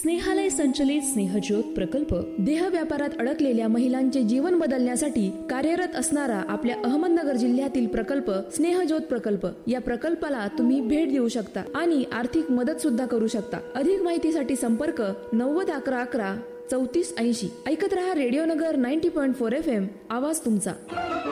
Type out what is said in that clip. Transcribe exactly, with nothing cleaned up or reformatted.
स्नेहालय संचलित स्नेहज्योत प्रकल्प देह व्यापारात अडकलेल्या महिलांचे जीवन बदलण्यासाठी कार्यरत असणारा आपल्या अहमदनगर जिल्ह्यातील प्रकल्प स्नेहज्योत प्रकल्प. या प्रकल्पाला तुम्ही भेट देऊ शकता आणि आर्थिक मदत सुद्धा करू शकता. अधिक माहितीसाठी संपर्क नव्वद अकरा अकरा चौतीस ऐंशी. ऐकत रहा रेडिओ नगर नव्वद पॉईंट चार एफ एम. आवाज तुमचा.